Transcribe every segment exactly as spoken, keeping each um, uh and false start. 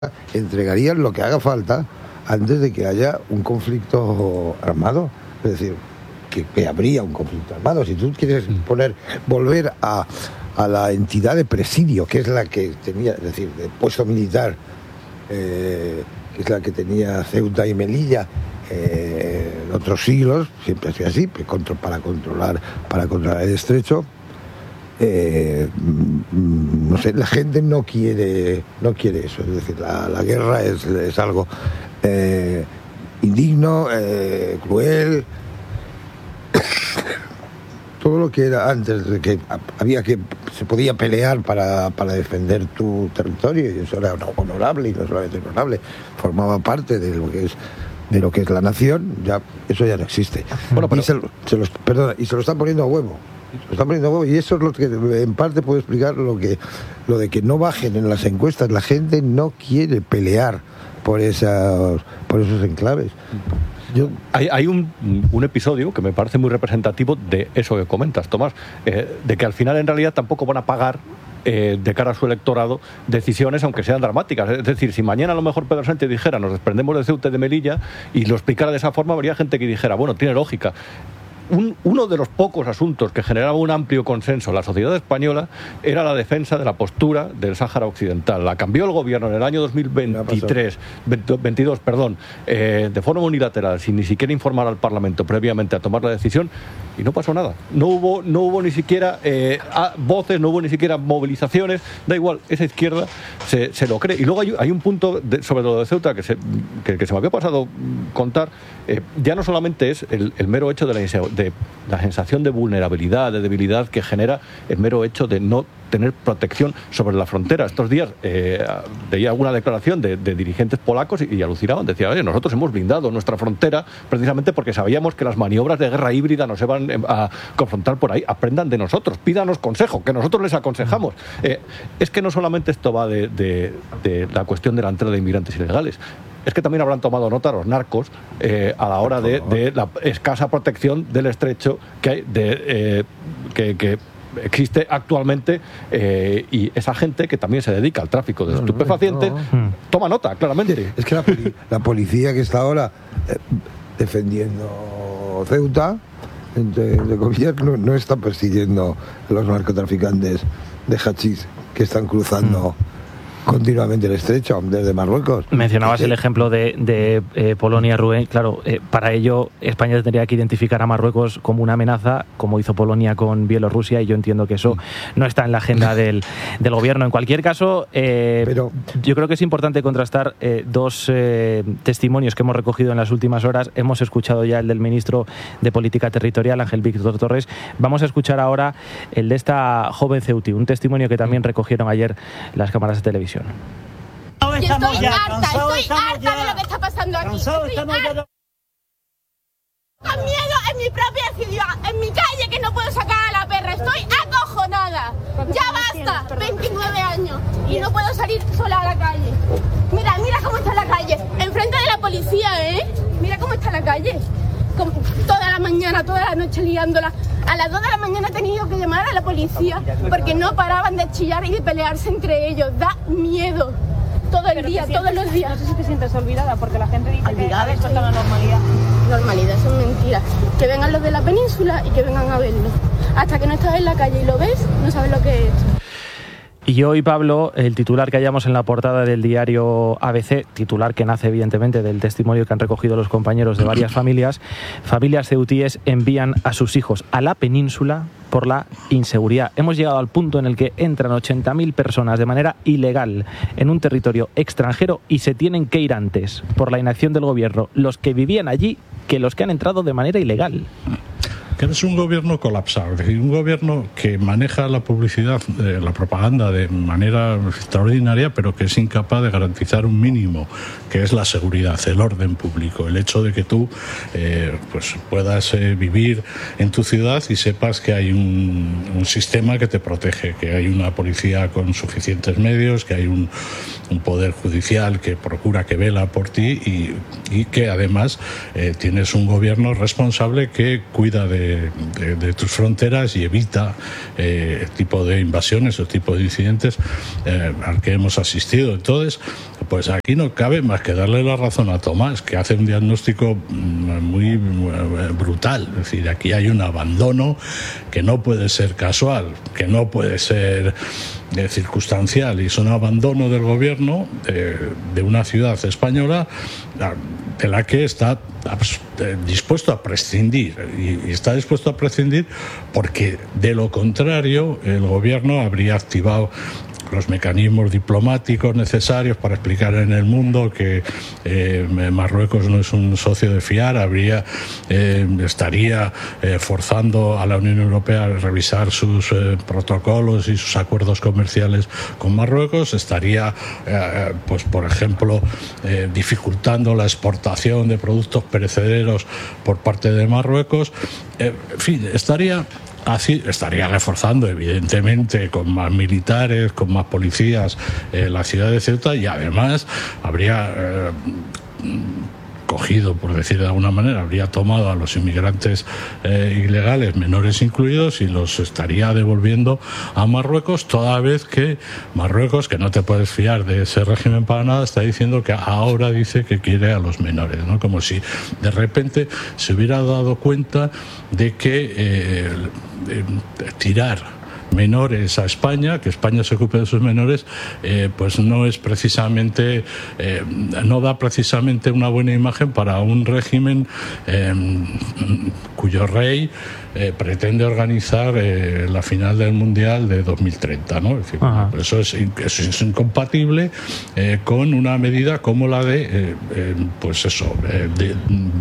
entregarían lo que haga falta antes de que haya un conflicto armado. Es decir, que, que habría un conflicto armado. Si tú quieres poner, volver a, a la entidad de presidio, que es la que tenía, es decir, de puesto militar, eh, que es la que tenía Ceuta y Melilla eh, en otros siglos, siempre ha sido así, para controlar, para controlar el estrecho. Eh, no sé, la gente no quiere no quiere eso, es decir, la, la guerra es, es algo eh, indigno, eh, cruel. Todo lo que era antes de que había que se podía pelear para, para defender tu territorio, y eso era honorable, y no solamente honorable, formaba parte de lo que es de lo que es la nación. Ya eso ya no existe. Bueno, pero... y se, se los, perdona, y se lo están poniendo a huevo. Lo están poniendo a huevo, y eso es lo que en parte puede explicar lo que lo de que no bajen en las encuestas. La gente no quiere pelear por esas por esos enclaves. Yo... Hay, hay un, un episodio que me parece muy representativo de eso que comentas, Tomás, eh, de que al final en realidad tampoco van a pagar eh, de cara a su electorado decisiones aunque sean dramáticas. Es decir, si mañana a lo mejor Pedro Sánchez dijera nos desprendemos de Ceuta y de Melilla y lo explicara de esa forma, habría gente que dijera, bueno, tiene lógica. Un, uno de los pocos asuntos que generaba un amplio consenso en la sociedad española era la defensa de la postura del Sáhara Occidental. La cambió el gobierno en el año dos mil veintitrés, veintidós, perdón, eh, de forma unilateral, sin ni siquiera informar al Parlamento previamente a tomar la decisión, y no pasó nada. No hubo, no hubo ni siquiera eh, voces, no hubo ni siquiera movilizaciones. Da igual, esa izquierda se, se lo cree. Y luego hay, hay un punto de, sobre lo de Ceuta que se, que, que se me había pasado contar. Eh, ya no solamente es el, el mero hecho de la, de la sensación de vulnerabilidad, de debilidad que genera el mero hecho de no tener protección sobre la frontera. Estos días eh, veía alguna declaración de, de dirigentes polacos y, y alucinaban. Decían, oye, nosotros hemos blindado nuestra frontera precisamente porque sabíamos que las maniobras de guerra híbrida nos iban a confrontar por ahí. Aprendan de nosotros, pídanos consejo, que nosotros les aconsejamos. Eh, es que no solamente esto va de, de, de la cuestión de la entrada de inmigrantes ilegales, es que también habrán tomado nota los narcos eh, a la hora de, de la escasa protección del estrecho que hay de, eh, que, que existe actualmente, eh, y esa gente que también se dedica al tráfico de no, estupefacientes no, no. toma nota, claramente. Es que la, la policía que está ahora eh, defendiendo Ceuta, entre, entre comillas, no, no está persiguiendo a los narcotraficantes de hachís que están cruzando mm. continuamente el estrecho desde Marruecos. Mencionabas el ejemplo de, de eh, Polonia, Rubén. Claro, eh, para ello España tendría que identificar a Marruecos como una amenaza, como hizo Polonia con Bielorrusia, y yo entiendo que eso no está en la agenda del, del gobierno. En cualquier caso, eh, Pero... yo creo que es importante contrastar eh, dos eh, testimonios que hemos recogido en las últimas horas. Hemos escuchado ya el del ministro de Política Territorial, Ángel Víctor Torres. Vamos a escuchar ahora el de esta joven ceutí, un testimonio que también recogieron ayer las cámaras de televisión. Yo estoy harta, estoy harta de lo que está pasando aquí. Estoy harta. Con miedo en mi propia ciudad, en mi calle, que no puedo sacar a la perra. Estoy acojonada. Ya basta, veintinueve años y no puedo salir sola a la calle. Mira, mira cómo está la calle, enfrente de la policía, ¿eh? Mira cómo está la calle. Como toda la mañana, toda la noche liándola. A las dos de la mañana he tenido que llamar a la policía porque no paraban de chillar y de pelearse entre ellos. Da miedo. Todo el día, todos los días. No sé si te sientes olvidada porque la gente dice olvidada, que esto está la normalidad. Normalidad, son mentiras. Que vengan los de la península y que vengan a verlo. Hasta que no estás en la calle y lo ves, no sabes lo que es. Y hoy, Pablo, el titular que hallamos en la portada del diario A B C, titular que nace evidentemente del testimonio que han recogido los compañeros de varias familias, familias ceutíes envían a sus hijos a la península por la inseguridad. Hemos llegado al punto en el que entran ochenta mil personas de manera ilegal en un territorio extranjero y se tienen que ir antes, por la inacción del gobierno, los que vivían allí que los que han entrado de manera ilegal. Que es un gobierno colapsado, es decir, un gobierno que maneja la publicidad, eh, la propaganda de manera extraordinaria, pero que es incapaz de garantizar un mínimo, que es la seguridad, el orden público, el hecho de que tú eh, pues puedas eh, vivir en tu ciudad y sepas que hay un, un sistema que te protege, que hay una policía con suficientes medios, que hay un, un poder judicial que procura, que vela por ti, y, y que además eh, tienes un gobierno responsable que cuida de de, de, de tus fronteras y evita eh, el tipo de invasiones o tipo de incidentes eh, al que hemos asistido. Entonces, pues aquí no cabe más que darle la razón a Tomás, que hace un diagnóstico muy brutal. Es decir, aquí hay un abandono que no puede ser casual, que no puede ser eh, circunstancial, y es un abandono del gobierno de, de una ciudad española de la que está dispuesto a prescindir, y está dispuesto a prescindir porque de lo contrario el gobierno habría activado los mecanismos diplomáticos necesarios para explicar en el mundo que eh, Marruecos no es un socio de fiar, habría eh, estaría eh, forzando a la Unión Europea a revisar sus eh, protocolos y sus acuerdos comerciales con Marruecos, estaría eh, pues por ejemplo eh, dificultando la exportación de productos perecederos por parte de Marruecos, eh, en fin, estaría Así estaría reforzando, evidentemente, con más militares, con más policías, eh, la ciudad de Ceuta, y además habría eh, cogido, por decir de alguna manera, habría tomado a los inmigrantes eh, ilegales, menores incluidos, y los estaría devolviendo a Marruecos, toda vez que Marruecos, que no te puedes fiar de ese régimen para nada, está diciendo que ahora dice que quiere a los menores, ¿no? Como si de repente se hubiera dado cuenta de que eh, de, de tirar menores a España, que España se ocupe de sus menores, eh, pues no es precisamente, eh, no da precisamente una buena imagen para un régimen eh, cuyo rey eh, pretende organizar eh, la final del Mundial de dos mil treinta, ¿no? Es decir, eso, es, eso es incompatible eh, con una medida como la de, eh, eh, pues eso, eh, de,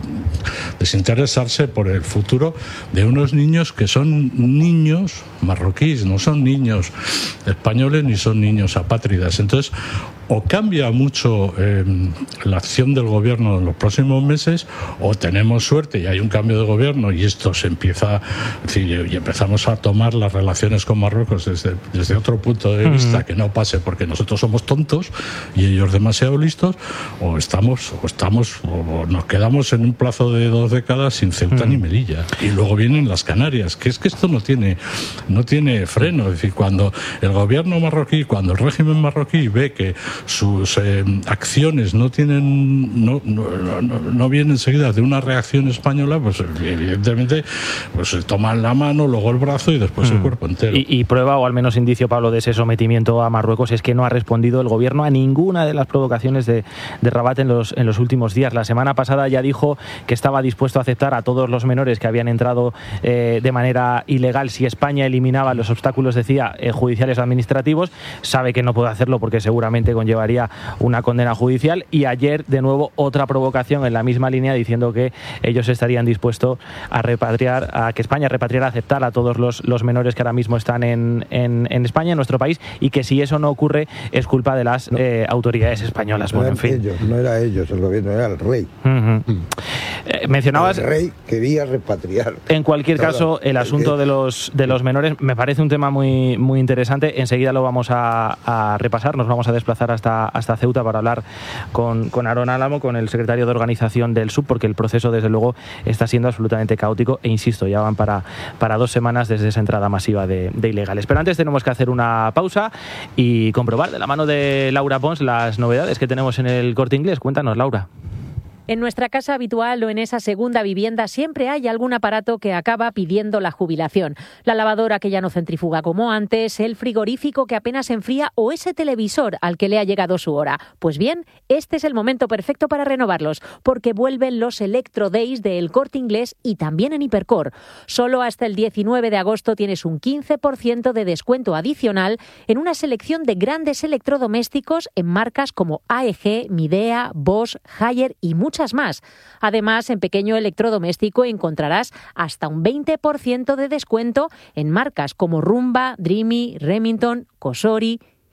desinteresarse por el futuro de unos niños que son niños marroquíes, no son niños españoles ni son niños apátridas. Entonces, o cambia mucho eh, la acción del gobierno en los próximos meses, o tenemos suerte y hay un cambio de gobierno y esto se empieza, es decir, y empezamos a tomar las relaciones con Marruecos desde, desde otro punto de vista, que no pase porque nosotros somos tontos y ellos demasiado listos, o estamos o estamos o nos quedamos en un plazo de dos décadas sin Ceuta ni Melilla, y luego vienen las Canarias, que es que esto no tiene no tiene freno. Es decir, cuando el gobierno marroquí, cuando el régimen marroquí ve que sus eh, acciones no tienen no, no, no, no vienen seguidas de una reacción española, pues evidentemente pues se toman la mano, luego el brazo y después mm. el cuerpo entero. Y, y prueba, o al menos indicio, Pablo, de ese sometimiento a Marruecos es que no ha respondido el gobierno a ninguna de las provocaciones de, de Rabat en los, en los últimos días. La semana pasada ya dijo que estaba dispuesto a aceptar a todos los menores que habían entrado eh, de manera ilegal si España eliminaba los obstáculos, decía, eh, judiciales o administrativos. Sabe que no puede hacerlo porque seguramente con llevaría una condena judicial, y ayer de nuevo otra provocación en la misma línea diciendo que ellos estarían dispuestos a repatriar, a que España repatriara, aceptar a todos los, los menores que ahora mismo están en, en, en España, en nuestro país, y que si eso no ocurre es culpa de las no, eh, autoridades españolas. No, bueno, en fin. ellos, no era ellos el gobierno, era el rey. Uh-huh. eh, mencionabas... El rey quería repatriar. En cualquier caso, el asunto de los, de los menores me parece un tema muy, muy interesante. Enseguida lo vamos a, a repasar, nos vamos a desplazar hasta, hasta Ceuta para hablar con, con Aarón Álamo, con el secretario de organización del S U B, porque el proceso desde luego está siendo absolutamente caótico, e insisto, ya van para, para dos semanas desde esa entrada masiva de, de ilegales. Pero antes tenemos que hacer una pausa y comprobar de la mano de Laura Pons las novedades que tenemos en el Corte Inglés. Cuéntanos, Laura. En nuestra casa habitual o en esa segunda vivienda siempre hay algún aparato que acaba pidiendo la jubilación. La lavadora que ya no centrifuga como antes, el frigorífico que apenas enfría o ese televisor al que le ha llegado su hora. Pues bien, este es el momento perfecto para renovarlos, porque vuelven los Electro Days de El Corte Inglés y también en Hipercor. Solo hasta el diecinueve de agosto tienes un quince por ciento de descuento adicional en una selección de grandes electrodomésticos en marcas como A E G, Midea, Bosch, Haier y muchas más. Además, en pequeño electrodoméstico encontrarás hasta un veinte por ciento de descuento en marcas como Rumba, Dreamy, Remington, Cosori.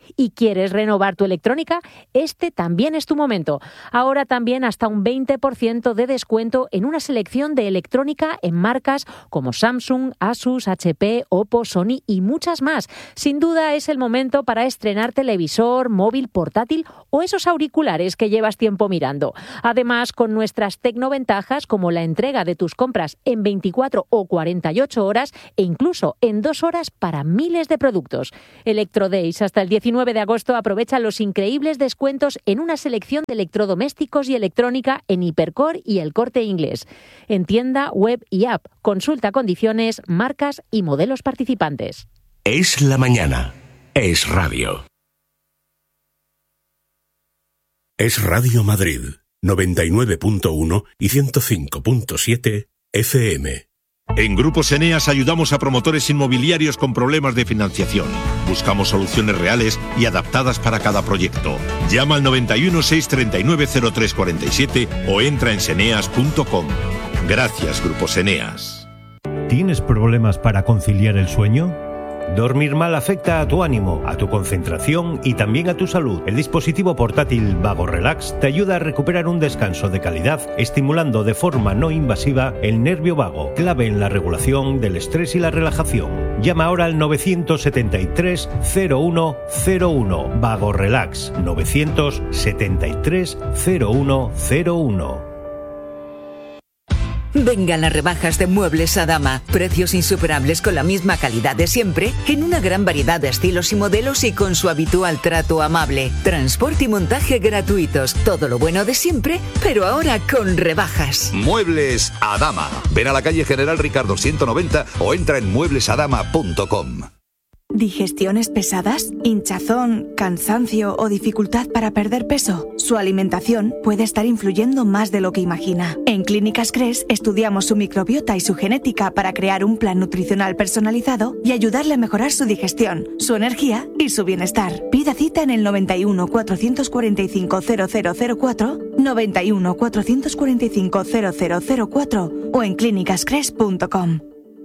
y quieres renovar tu electrónica, este también es tu momento. Ahora también hasta un veinte por ciento de descuento en una selección de electrónica en marcas como Samsung, Asus, H P, Oppo, Sony y muchas más. Sin duda es el momento para estrenar televisor, móvil, portátil o esos auriculares que llevas tiempo mirando. Además, con nuestras tecnoventajas como la entrega de tus compras en veinticuatro o cuarenta y ocho horas e incluso en dos horas para miles de productos. Electrodays hasta el diecinueve de agosto aprovecha los increíbles descuentos en una selección de electrodomésticos y electrónica en Hipercor y El Corte Inglés. En tienda, web y app. Consulta condiciones, marcas y modelos participantes. Es la mañana. Es radio. Es Radio Madrid, noventa y nueve punto uno y ciento cinco punto siete F M. En Grupos Eneas ayudamos a promotores inmobiliarios con problemas de financiación. Buscamos soluciones reales y adaptadas para cada proyecto. Llama al noventa y uno, seiscientos treinta y nueve, cero tres cuarenta y siete o entra en seneas punto com. Gracias, Grupos Eneas. ¿Tienes problemas para conciliar el sueño? Dormir mal afecta a tu ánimo, a tu concentración y también a tu salud. El dispositivo portátil Vago Relax te ayuda a recuperar un descanso de calidad, estimulando de forma no invasiva el nervio vago, clave en la regulación del estrés y la relajación. Llama ahora al nueve siete tres, cero uno cero uno. Vago Relax, nueve siete tres, cero uno cero uno. Vengan las rebajas de Muebles Adama. Precios insuperables con la misma calidad de siempre, en una gran variedad de estilos y modelos y con su habitual trato amable. Transporte y montaje gratuitos. Todo lo bueno de siempre, pero ahora con rebajas. Muebles Adama. Ven a la calle General Ricardo ciento noventa o entra en muebles adama punto com. ¿Digestiones pesadas? ¿Hinchazón, cansancio o dificultad para perder peso? Su alimentación puede estar influyendo más de lo que imagina. En Clínicas Cres estudiamos su microbiota y su genética para crear un plan nutricional personalizado y ayudarle a mejorar su digestión, su energía y su bienestar. Pida cita en el noventa y uno, cuatrocientos cuarenta y cinco, cero cero cero cuatro, noventa y uno, cuatrocientos cuarenta y cinco, cero cero cero cuatro o en clínicas cres punto com.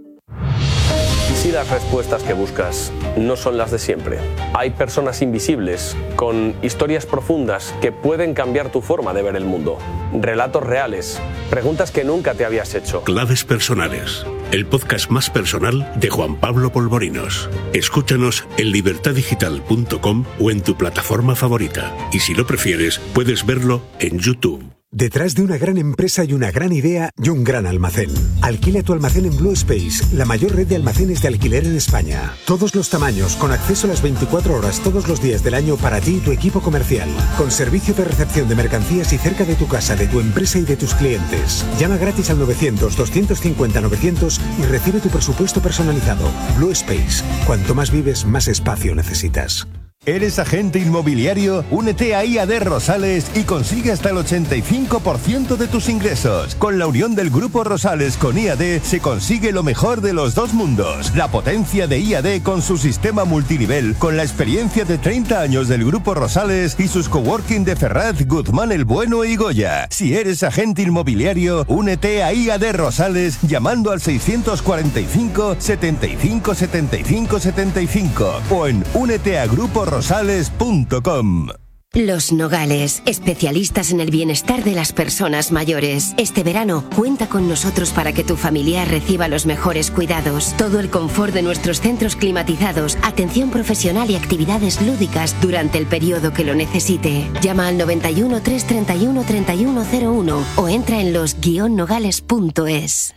¿Y si las respuestas que buscas no son las de siempre? Hay personas invisibles con historias profundas que pueden cambiar tu forma de ver el mundo. Relatos reales, preguntas que nunca te habías hecho. Claves personales, el podcast más personal de Juan Pablo Polvorinos. Escúchanos en libertad digital punto com o en tu plataforma favorita. Y si lo prefieres, puedes verlo en YouTube. Detrás de una gran empresa y una gran idea y un gran almacén. Alquila tu almacén en Blue Space, la mayor red de almacenes de alquiler en España. Todos los tamaños, con acceso a las veinticuatro horas todos los días del año para ti y tu equipo comercial. Con servicio de recepción de mercancías y cerca de tu casa, de tu empresa y de tus clientes. Llama gratis al novecientos, doscientos cincuenta, novecientos y recibe tu presupuesto personalizado. Blue Space. Cuanto más vives, más espacio necesitas. ¿Eres agente inmobiliario? Únete a I A D Rosales y consigue hasta el ochenta y cinco por ciento de tus ingresos. Con la unión del Grupo Rosales con I A D se consigue lo mejor de los dos mundos. La potencia de I A D con su sistema multinivel, con la experiencia de treinta años del Grupo Rosales y sus coworking de Ferraz, Guzmán el Bueno y Goya. Si eres agente inmobiliario, únete a I A D Rosales llamando al seiscientos cuarenta y cinco, setenta y cinco, setenta y cinco, setenta y cinco o en únete a grupo rosales punto com. Los Nogales, especialistas en el bienestar de las personas mayores. Este verano, cuenta con nosotros para que tu familiar reciba los mejores cuidados. Todo el confort de nuestros centros climatizados, atención profesional y actividades lúdicas durante el periodo que lo necesite. Llama al noventa y uno, trescientos treinta y uno, treinta y uno cero uno o entra en los guion nogales punto es.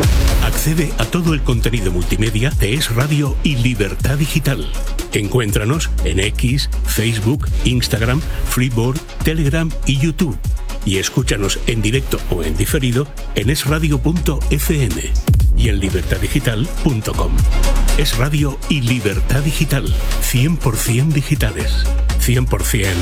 Accede a todo el contenido multimedia de Es Radio y Libertad Digital. Encuéntranos en X, Facebook, Instagram, Freeboard, Telegram y YouTube. Y escúchanos en directo o en diferido en es radio punto efe eme y en libertad digital punto com. Es Radio y Libertad Digital. cien por ciento digitales. cien por ciento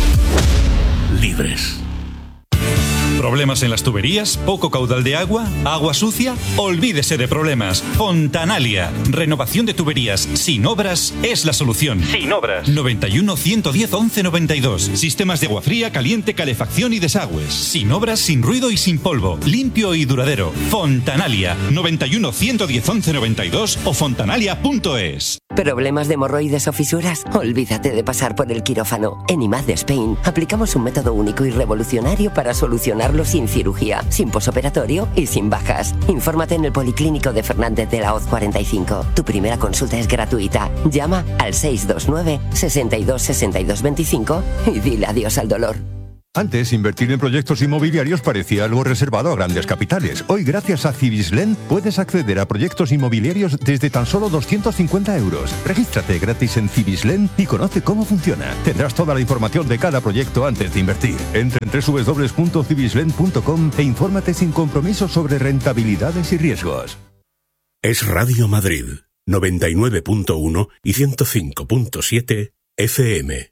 libres. ¿Problemas en las tuberías? ¿Poco caudal de agua? ¿Agua sucia? Olvídese de problemas. Fontanalia. Renovación de tuberías sin obras es la solución. Sin obras. noventa y uno, ciento diez, once noventa y dos. Sistemas de agua fría, caliente, calefacción y desagües. Sin obras, sin ruido y sin polvo. Limpio y duradero. Fontanalia. noventa y uno, ciento diez, once noventa y dos o fontanalia punto es. ¿Problemas de hemorroides o fisuras? Olvídate de pasar por el quirófano. En I M A D Spain aplicamos un método único y revolucionario para solucionarlo sin cirugía, sin posoperatorio y sin bajas. Infórmate en el Policlínico de Fernández de la Hoz cuarenta y cinco. Tu primera consulta es gratuita. Llama al seis dos nueve, sesenta y dos, sesenta y dos veinticinco y dile adiós al dolor. Antes, invertir en proyectos inmobiliarios parecía algo reservado a grandes capitales. Hoy, gracias a Cibislen, puedes acceder a proyectos inmobiliarios desde tan solo doscientos cincuenta euros. Regístrate gratis en Cibislen y conoce cómo funciona. Tendrás toda la información de cada proyecto antes de invertir. Entra en doble u doble u doble u punto cibislen punto com e infórmate sin compromiso sobre rentabilidades y riesgos. Es Radio Madrid, noventa y nueve punto uno y ciento cinco punto siete F M.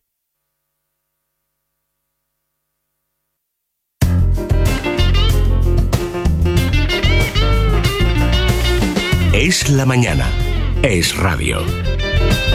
Es la mañana. Es radio.